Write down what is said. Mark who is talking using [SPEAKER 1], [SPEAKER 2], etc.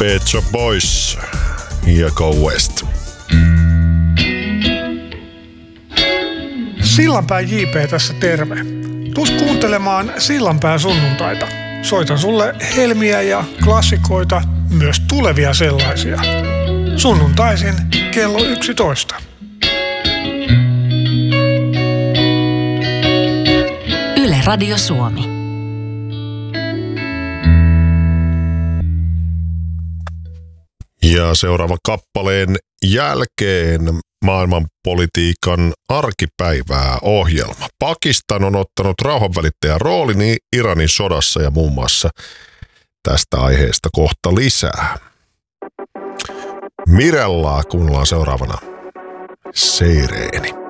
[SPEAKER 1] Pet Shop Boys ja Go West.
[SPEAKER 2] Sillanpään JP tässä terve. Tuus kuuntelemaan Sillanpään sunnuntaita. Soitan sulle helmiä ja klassikoita, myös tulevia sellaisia. Sunnuntaisin kello 11.
[SPEAKER 3] Yle Radio Suomi.
[SPEAKER 1] Ja seuraavan kappaleen jälkeen maailmanpolitiikan arkipäivää ohjelma. Pakistan on ottanut rauhanvälittäjän roolin Iranin sodassa ja muun muassa tästä aiheesta kohta lisää. Mirellaa kuunnellaan seuraavana Seireeni.